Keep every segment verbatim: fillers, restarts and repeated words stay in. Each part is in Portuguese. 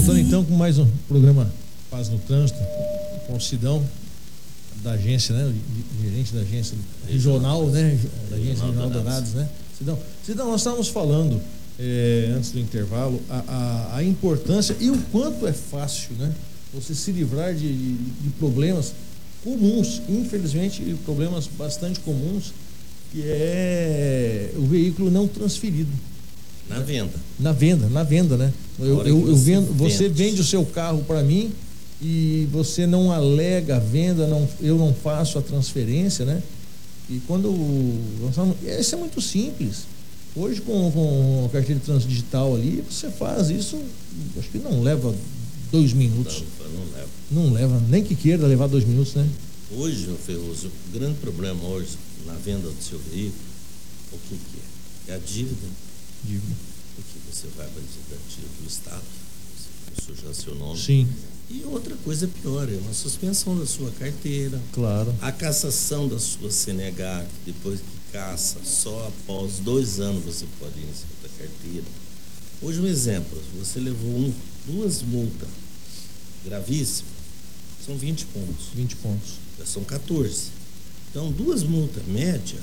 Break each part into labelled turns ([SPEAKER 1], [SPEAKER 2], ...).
[SPEAKER 1] Voltando então com mais um programa Paz no Trânsito, com o Sidão, da agência, né? O gerente da agência regional, né? Da agência regional Dourados, né? Sidão, Sidão, nós estávamos falando é, antes do intervalo a, a, a importância e o quanto é fácil, né? Você se livrar de, de, de problemas comuns, infelizmente, problemas bastante comuns, que é o veículo não transferido.
[SPEAKER 2] Na venda.
[SPEAKER 1] Na venda, na venda, né? Eu, eu, eu vendo, você vende o seu carro para mim e você não alega a venda, não, eu não faço a transferência, né? E quando. Isso é muito simples. Hoje, com, com a carteira de trânsito digital ali, você faz isso, acho que não leva dois minutos.
[SPEAKER 2] Não, não leva.
[SPEAKER 1] Não leva, nem que queira levar dois minutos, né?
[SPEAKER 2] Hoje, Ferroso, o grande problema hoje na venda do seu veículo, o que, que é? É a dívida.
[SPEAKER 1] Dívida.
[SPEAKER 2] Porque você vai para a dívida do Estado, você sujar seu nome.
[SPEAKER 1] Sim.
[SPEAKER 2] E outra coisa pior, é uma suspensão da sua carteira.
[SPEAKER 1] Claro.
[SPEAKER 2] A cassação da sua C N H, que depois que caça, só após dois anos você pode iniciar a carteira. Hoje um exemplo, você levou um, duas multas gravíssimas, são vinte pontos.
[SPEAKER 1] vinte pontos.
[SPEAKER 2] Já são quatorze. Então duas multas média,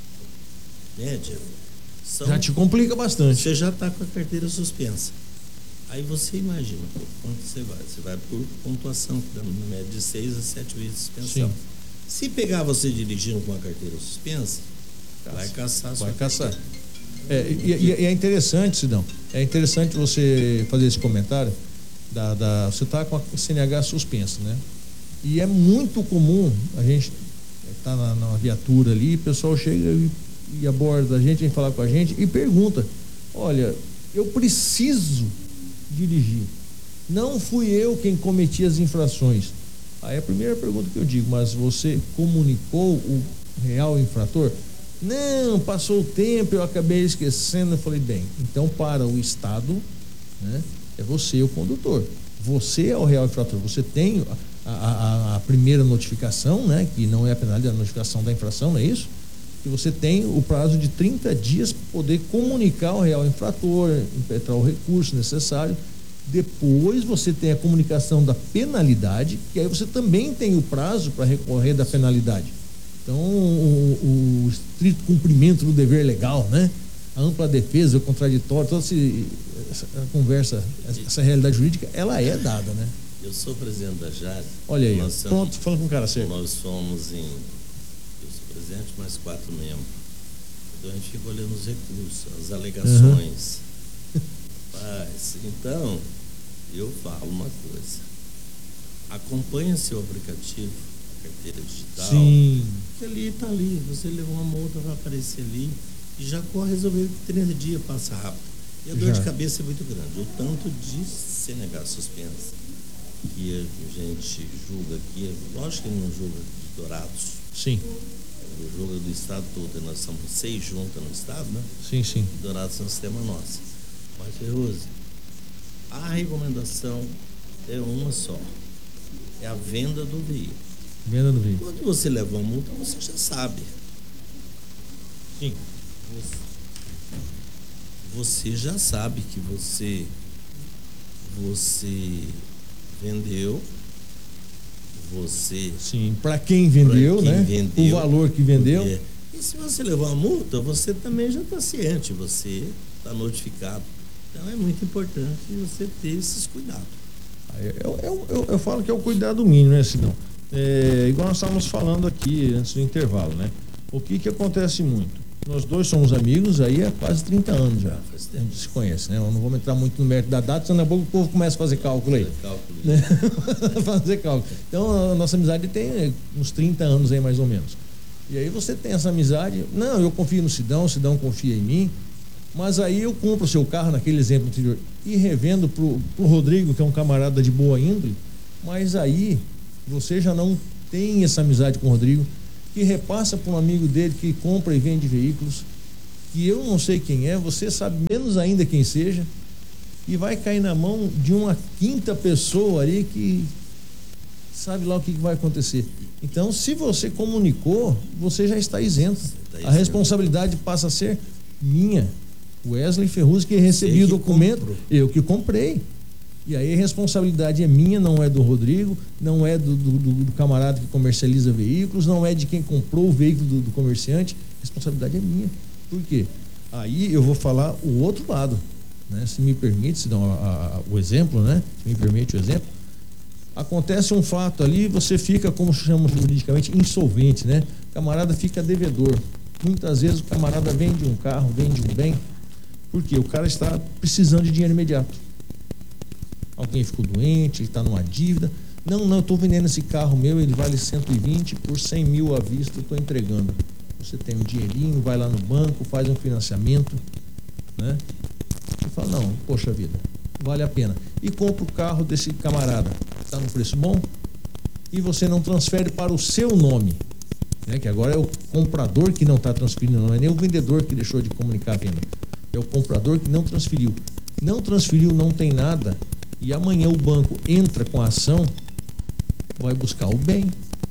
[SPEAKER 2] média, são,
[SPEAKER 1] já te complica bastante.
[SPEAKER 2] Você já está com a carteira suspensa. Aí você imagina, pô, quanto você vai? Você vai por pontuação, que dá uma média de seis a sete vezes de suspensão. Sim. Se pegar você dirigindo com a carteira suspensa, Caça. vai caçar a sua
[SPEAKER 1] Vai caçar.
[SPEAKER 2] carteira.
[SPEAKER 1] É, e, e é interessante, Sidão, é interessante você fazer esse comentário. Da, da, você está com a C N H suspensa, né? E é muito comum a gente tá na, na viatura ali, o pessoal chega e, e aborda a gente, vem falar com a gente e pergunta: olha, eu preciso dirigir, não fui eu quem cometi as infrações. Aí a primeira pergunta que eu digo: mas você comunicou o real infrator? Não, passou o tempo, eu acabei esquecendo. Eu falei: bem, então para o Estado, né, é você o condutor, você é o real infrator, você tem a, a, a primeira notificação, né, que não é a penalidade, a notificação da infração, não é isso? Que você tem o prazo de trinta dias para poder comunicar ao real infrator, impetrar o recurso necessário. Depois você tem a comunicação da penalidade, que aí você também tem o prazo para recorrer da penalidade. Então, o, o estrito cumprimento do dever legal, né? A ampla defesa, o contraditório, toda esse, essa conversa, essa realidade jurídica, ela é dada, né?
[SPEAKER 2] Eu sou presidente da J A R.
[SPEAKER 1] Olha aí,
[SPEAKER 2] nós
[SPEAKER 1] pronto,
[SPEAKER 2] somos,
[SPEAKER 1] falando com o cara certo.
[SPEAKER 2] Nós somos em, eu sou presidente, mais quatro membros. Então a gente fica olhando os recursos, as alegações. Uhum. Mas, então, eu falo uma coisa. Acompanha seu aplicativo, a carteira digital.
[SPEAKER 1] Sim.
[SPEAKER 2] Que ali está ali, você levou uma multa, vai aparecer ali. E já corre resolver trinta dias, passa rápido. E a dor já. de cabeça é muito grande. O tanto de C N H suspensa que a gente julga aqui, lógico que não julga de Dourados.
[SPEAKER 1] Sim.
[SPEAKER 2] Julga do estado todo. Nós somos seis juntas no estado, né?
[SPEAKER 1] Sim, sim.
[SPEAKER 2] Dourados é um sistema nosso. Mas, Ferroso, a recomendação é uma só. É a venda do veículo.
[SPEAKER 1] Venda do veículo.
[SPEAKER 2] Quando você leva uma multa, você já sabe.
[SPEAKER 1] Sim.
[SPEAKER 2] Você já sabe que você você vendeu, você...
[SPEAKER 1] Sim, para quem vendeu, quem né? Vendeu, o valor que vendeu.
[SPEAKER 2] É. E se você levar uma multa, você também já está ciente, você está notificado. Então é muito importante você ter esses cuidados.
[SPEAKER 1] Eu, eu, eu, eu falo que é o cuidado mínimo, né, Sidão? É, igual nós estávamos falando aqui antes do intervalo, né? O que que acontece muito? Nós dois somos amigos aí há quase trinta anos já. Faz tempo. A gente se conhece, né? Eu não vou entrar muito no mérito da data, senão daqui a pouco o povo começa a fazer cálculo aí.
[SPEAKER 2] Cálculo.
[SPEAKER 1] Né? fazer cálculo. Então a nossa amizade tem uns trinta anos aí mais ou menos. E aí você tem essa amizade. Não, eu confio no Sidão, o Sidão confia em mim. Mas aí eu compro o seu carro, naquele exemplo anterior, e revendo pro, pro Rodrigo, que é um camarada de boa índole. Mas aí você já não tem essa amizade com o Rodrigo, que repassa para um amigo dele que compra e vende veículos, que eu não sei quem é, você sabe menos ainda quem seja, e vai cair na mão de uma quinta pessoa ali que sabe lá o que vai acontecer. Então, se você comunicou, você já está isento. Tá isento. A responsabilidade passa a ser minha. Wesley Ferrugem, que recebi o documento, que eu que comprei. E aí a responsabilidade é minha, não é do Rodrigo, não é do, do, do camarada que comercializa veículos, não é de quem comprou o veículo do, do comerciante, a responsabilidade é minha. Por quê? Aí eu vou falar o outro lado, né? Se me permite, se dá o exemplo, né? Se me permite o exemplo, acontece um fato ali, você fica, como chamamos juridicamente, insolvente, né? O camarada fica devedor. Muitas vezes o camarada vende um carro, vende um bem, porque o cara está precisando de dinheiro imediato. Alguém ficou doente, ele está numa dívida. Não, não, eu estou vendendo esse carro meu, ele vale cento e vinte, por cem mil à vista, eu estou entregando. Você tem um dinheirinho, vai lá no banco, faz um financiamento, né? E fala, não, poxa vida, vale a pena. E compra o carro desse camarada, está num preço bom, e você não transfere para o seu nome, né? Que agora é o comprador que não está transferindo, não é nem o vendedor que deixou de comunicar a venda. É o comprador que não transferiu. Não transferiu, não tem nada. E amanhã o banco entra com a ação, vai buscar o bem.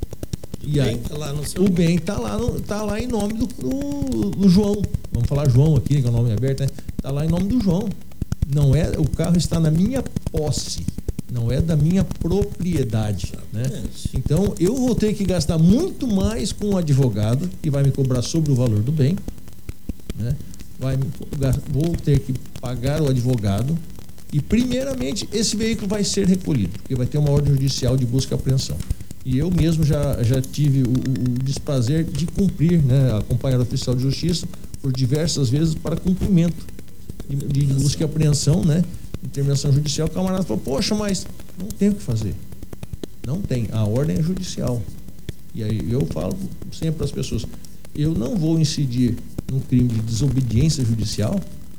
[SPEAKER 2] O
[SPEAKER 1] e
[SPEAKER 2] bem
[SPEAKER 1] aí,
[SPEAKER 2] tá lá no seu
[SPEAKER 1] o
[SPEAKER 2] nome.
[SPEAKER 1] bem está lá, no, tá lá em nome do, do, do João. Vamos falar João aqui, que é o nome aberto, né? Está lá em nome do João. Não é, o carro está na minha posse, não é da minha propriedade, né? Então eu vou ter que gastar muito mais com o advogado, que vai me cobrar sobre o valor do bem, né? Vai, vou ter que pagar o advogado. E primeiramente esse veículo vai ser recolhido, porque vai ter uma ordem judicial de busca e apreensão. E eu mesmo já, já tive o, o desprazer de cumprir, né, acompanhar o oficial de justiça por diversas vezes para cumprimento de, de busca e apreensão, né, determinação judicial. O camarada falou, poxa, mas não tem o que fazer. Não tem, a ordem é judicial. E aí eu falo sempre para as pessoas, eu não vou incidir num crime de desobediência judicial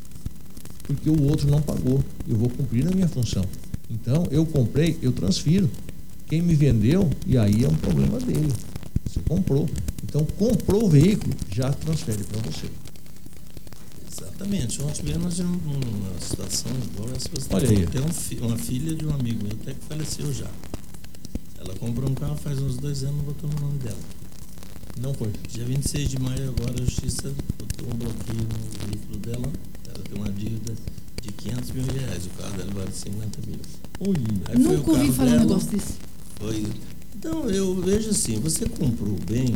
[SPEAKER 1] porque o outro não pagou. Eu vou cumprir a minha função. Então, eu comprei, eu transfiro. Quem me vendeu, e aí é um problema dele. Você comprou. Então, comprou o veículo, já transfere para você.
[SPEAKER 2] Exatamente. Ontem mesmo nós tivemos uma situação igual essa.
[SPEAKER 1] Olha aí.
[SPEAKER 2] Tem um fi, uma filha de um amigo meu, até que faleceu já. Ela comprou um carro faz uns dois anos e botou no nome dela.
[SPEAKER 1] Não foi.
[SPEAKER 2] Dia vinte e seis de maio agora a justiça botou um bloqueio no veículo dela. Ela tem uma dívida de quinhentos mil reais. O carro dela vale cinquenta mil.
[SPEAKER 3] Aí nunca ouvi falar um negócio desse.
[SPEAKER 2] Foi. Então eu vejo assim, você comprou bem,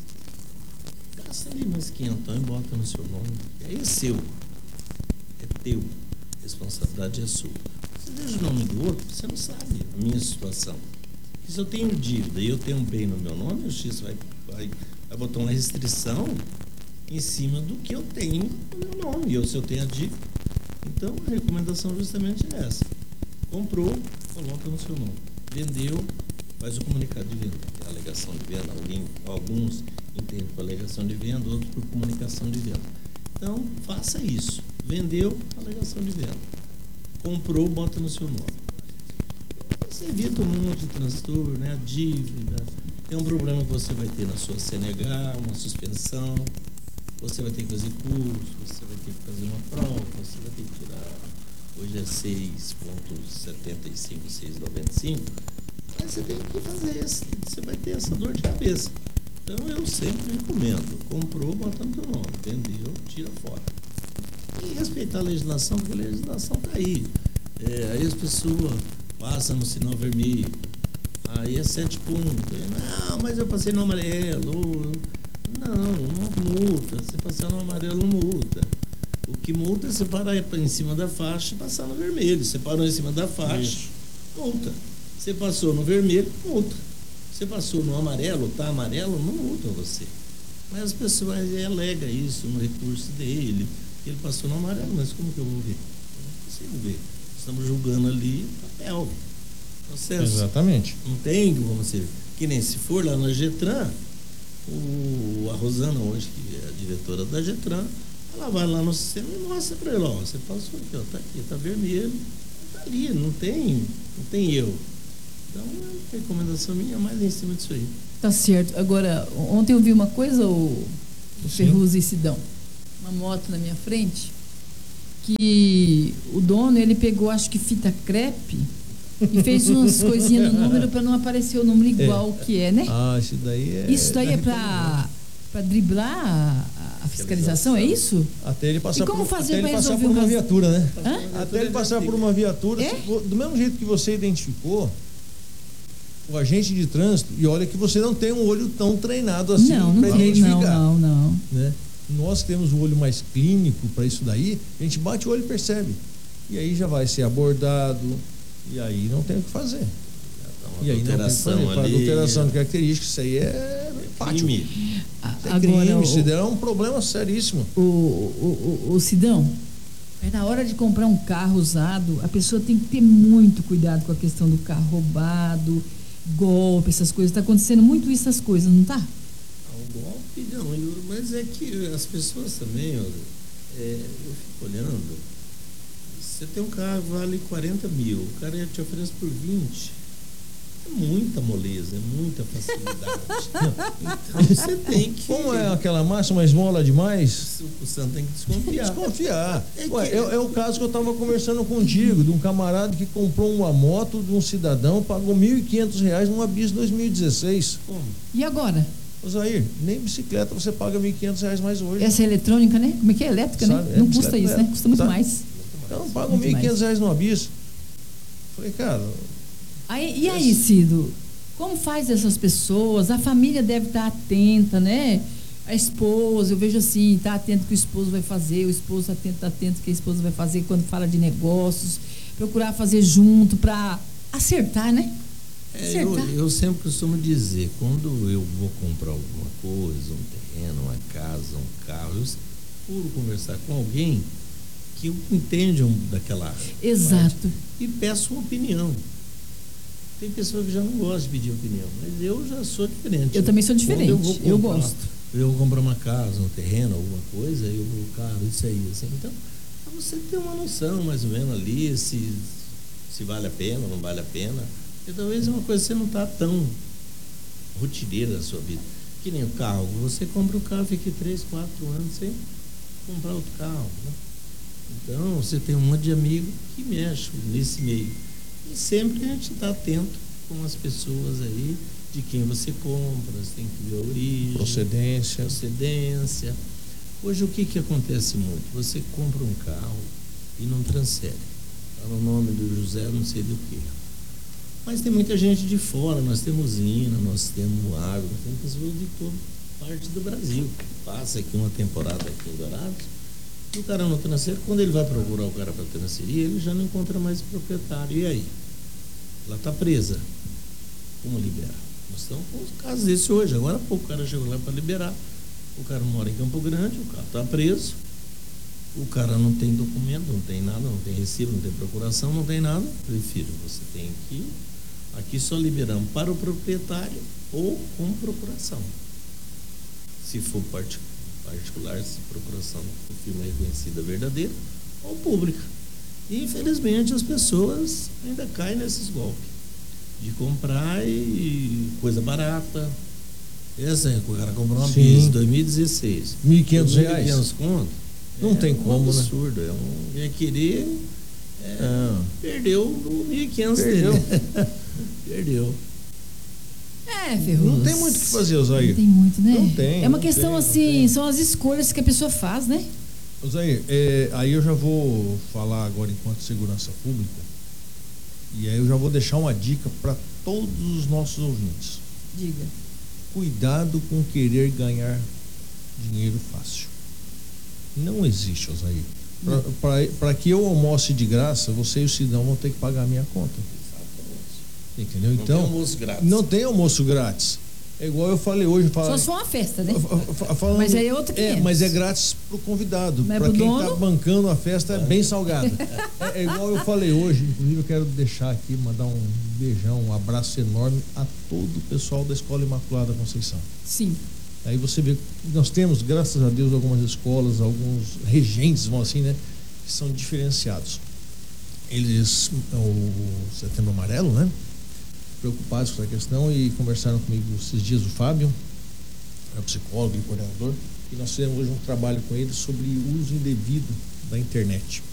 [SPEAKER 2] gasta ali mais quinhentão e bota no seu nome. Aí é seu. É teu. A responsabilidade é sua. Você deixa o nome do outro, você não sabe a minha situação. Porque se eu tenho dívida e eu tenho um bem no meu nome, a justiça vai, vai, vai botar uma restrição em cima do que eu tenho no meu nome. E eu, se eu tenho a dívida, então a recomendação justamente é essa. Comprou, coloca no seu nome. Vendeu, faz o comunicado de venda. É a alegação de venda. Alguém, alguns entendem por alegação de venda, outros por comunicação de venda. Então, faça isso. Vendeu, alegação de venda. Comprou, bota no seu nome. Você evita um monte de transtorno, né? A dívida. Tem um problema que você vai ter na sua C N H, uma suspensão. Você vai ter que fazer curso, você vai ter que fazer uma prova, você vai ter que tirar. Hoje é seis ponto setenta e cinco, seis ponto noventa e cinco. Mas você tem que fazer isso. Você vai ter essa dor de cabeça. Então eu sempre recomendo. Comprou, bota no teu nome. Vendeu, tira fora. E respeitar a legislação, porque a legislação está aí. É, aí as pessoas passam no sinal vermelho. Aí é sete pontos. Não, mas eu passei no amarelo. Não, não multa. Se passar no amarelo, não multa. O que multa é você parar em cima da faixa e passar no vermelho. Você parou em cima da faixa, isso. Multa. Você passou no vermelho, multa. Você passou no amarelo, tá amarelo, não multa você. Mas as pessoas alegam isso no recurso dele. Ele passou no amarelo, mas como que eu vou ver? Eu não consigo ver. Estamos julgando ali papel. Processo.
[SPEAKER 1] Exatamente.
[SPEAKER 2] Não tem, vamos dizer, que nem se for lá na Getran, o, a Rosana hoje, que é a diretora da Getran, ela vai lá no sistema e mostra para ele, ó, você passou aqui, ó, tá aqui, tá vermelho, tá ali, não tem, não tem eu. Então, a recomendação minha é mais em cima disso aí.
[SPEAKER 3] Tá certo. Agora, ontem eu vi uma coisa, o, o Ferruz e Sidão, uma moto na minha frente, que o dono, ele pegou, acho que fita crepe, e fez umas coisinhas no número para não aparecer o número igual é. que é, né?
[SPEAKER 1] Ah, isso daí é...
[SPEAKER 3] Isso daí é para para driblar a, a fiscalização, é isso?
[SPEAKER 1] Até ele passar
[SPEAKER 3] e como
[SPEAKER 1] por,
[SPEAKER 3] fazer
[SPEAKER 1] até ele
[SPEAKER 3] para
[SPEAKER 1] passar
[SPEAKER 3] resolver
[SPEAKER 1] por
[SPEAKER 3] um
[SPEAKER 1] uma
[SPEAKER 3] caso?
[SPEAKER 1] viatura, né?
[SPEAKER 3] Hã?
[SPEAKER 1] Até ele passar por uma viatura,
[SPEAKER 3] É?
[SPEAKER 1] se, do mesmo jeito que você identificou o agente de trânsito, e olha que você não tem um olho tão treinado assim
[SPEAKER 3] Não, não
[SPEAKER 1] para
[SPEAKER 3] tem,
[SPEAKER 1] identificar.
[SPEAKER 3] não, não, não.
[SPEAKER 1] Né? Nós que temos o olho mais clínico para isso daí, a gente bate o olho e percebe. E aí já vai ser abordado, e aí não tem o que fazer.
[SPEAKER 2] Uma
[SPEAKER 1] e aí não tem o que fazer. Para adulteração de características, isso aí é pátio.
[SPEAKER 2] crime.
[SPEAKER 1] Isso é
[SPEAKER 3] Agora,
[SPEAKER 1] crime,
[SPEAKER 3] o,
[SPEAKER 1] isso é um problema seríssimo.
[SPEAKER 3] O, o, o, o Sidão, é na hora de comprar um carro usado, a pessoa tem que ter muito cuidado com a questão do carro roubado, golpe, essas coisas. Está acontecendo muito isso, essas coisas, não está?
[SPEAKER 2] O golpe não, Yuri, mas é que as pessoas também, olha, é, eu fico olhando, você tem um carro que vale quarenta mil, o cara te oferece por vinte. É muita moleza, é muita facilidade. Então você tem que.
[SPEAKER 1] Como é aquela máxima, esmola demais?
[SPEAKER 2] O santo tem que desconfiar.
[SPEAKER 1] Desconfiar.
[SPEAKER 2] É,
[SPEAKER 1] Ué,
[SPEAKER 2] que...
[SPEAKER 1] é, é o caso que eu estava conversando contigo, de um camarada que comprou uma moto de um cidadão, pagou mil e quinhentos reais numa Bis dois mil e dezesseis.
[SPEAKER 2] Como?
[SPEAKER 3] E agora?
[SPEAKER 1] Osair, nem bicicleta você paga mil e quinhentos reais mais hoje.
[SPEAKER 3] Essa é eletrônica, né? Como é que é? Elétrica,
[SPEAKER 1] Sabe?
[SPEAKER 3] né?
[SPEAKER 1] É,
[SPEAKER 3] não custa isso, né? Custa muito
[SPEAKER 1] sabe?
[SPEAKER 3] mais.
[SPEAKER 1] Então paga mil e quinhentos reais numa Bis. Falei, cara.
[SPEAKER 3] Aí, e aí, Cido? Como faz essas pessoas? A família deve estar atenta, né? A esposa, eu vejo assim, está atento o que o esposo vai fazer, o esposo atento, tá atento o que a esposa vai fazer quando fala de negócios, procurar fazer junto para acertar, né?
[SPEAKER 2] É, eu, eu sempre costumo dizer, quando eu vou comprar alguma coisa, um terreno, uma casa, um carro, eu procuro conversar com alguém que entende daquela área.
[SPEAKER 3] Exato.
[SPEAKER 2] Parte, e peço uma opinião. Tem pessoas que já não gostam de pedir opinião, mas eu já sou diferente.
[SPEAKER 3] Eu também sou diferente, eu,
[SPEAKER 2] eu,
[SPEAKER 3] eu gosto.
[SPEAKER 2] Eu vou comprar uma casa, um terreno, alguma coisa, eu vou, cara, isso aí, assim. Então, pra você ter uma noção mais ou menos ali, se, se vale a pena ou não vale a pena. E talvez é uma coisa que você não está tão rotineira na sua vida. Que nem o carro. Você compra o carro, fica três, quatro anos sem comprar outro carro. Né? Então, você tem um monte de amigo que mexe nesse meio. E sempre a gente está atento com as pessoas aí, de quem você compra, você tem que ver a origem.
[SPEAKER 1] Procedência.
[SPEAKER 2] Procedência. Hoje, o que, que acontece muito? Você compra um carro e não transfere. Está no nome do José, não sei do que. Mas tem muita gente de fora, nós temos usina, nós temos água, nós temos pessoas de toda parte do Brasil. Passa aqui uma temporada aqui em Dourados, e o cara não transfere, quando ele vai procurar o cara para transferir, ele já não encontra mais o proprietário. E aí? Ela está presa. Como liberar? Nós estamos com os casos desses hoje. Agora há pouco o cara chegou lá para liberar. O cara mora em Campo Grande, o cara está preso. O cara não tem documento, não tem nada, não tem recibo, não tem procuração, não tem nada. Prefiro, você tem que... Aqui só liberamos para o proprietário ou com procuração. Se for particular, se procuração for firma reconhecida verdadeira ou pública. E infelizmente as pessoas ainda caem nesses golpes de comprar e coisa barata. Essa aí, o cara comprou uma Bis dois mil e dezesseis.
[SPEAKER 1] mil e quinhentos reais.
[SPEAKER 2] mil e quinhentos conto.
[SPEAKER 1] Não
[SPEAKER 2] é
[SPEAKER 1] tem como,
[SPEAKER 2] um absurdo, né? É um, é querer. É, ah. Perdeu o mil e quinhentos
[SPEAKER 1] perdeu.
[SPEAKER 2] dele. Perdeu.
[SPEAKER 3] É, Ferrugem.
[SPEAKER 1] Não tem muito o que fazer, Osair.
[SPEAKER 3] Não tem muito, né?
[SPEAKER 1] Não tem.
[SPEAKER 3] É uma
[SPEAKER 1] não
[SPEAKER 3] questão
[SPEAKER 1] tem,
[SPEAKER 3] assim, são as escolhas que a pessoa faz, né?
[SPEAKER 1] Osair, é, aí eu já vou falar agora enquanto segurança pública, e aí eu já vou deixar uma dica para todos os nossos ouvintes.
[SPEAKER 3] Diga.
[SPEAKER 1] Cuidado com querer ganhar dinheiro fácil. Não existe, Osair. Para que eu almoce de graça, você e o Sidão vão ter que pagar a minha conta. Entendeu?
[SPEAKER 2] Não
[SPEAKER 1] então,
[SPEAKER 2] tem almoço grátis.
[SPEAKER 1] Não tem almoço grátis. É igual eu falei hoje. Fala,
[SPEAKER 3] Só se for uma festa, né?
[SPEAKER 1] Falando,
[SPEAKER 3] mas aí é outro
[SPEAKER 1] é, mas é grátis pro convidado. Para quem dono? Tá bancando a festa é bem salgada. é, é igual eu falei hoje. Inclusive eu quero deixar aqui, mandar um beijão, um abraço enorme a todo o pessoal da Escola Imaculada Conceição.
[SPEAKER 3] Sim.
[SPEAKER 1] Aí você vê, nós temos, graças a Deus, algumas escolas, alguns regentes, vão assim, né? Que são diferenciados. Eles, o Setembro Amarelo, né? Preocupados com essa questão e conversaram comigo esses dias o Fábio, é o psicólogo e coordenador, e nós fizemos hoje um trabalho com ele sobre o uso indevido da internet.